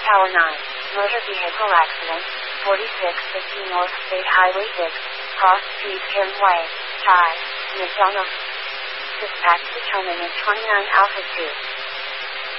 Tower 9, motor vehicle accident, 4650 North State Highway 6, Cross Street Cairn Way, Thai, McDonough. Dispatch determinant 29 Alpha 2.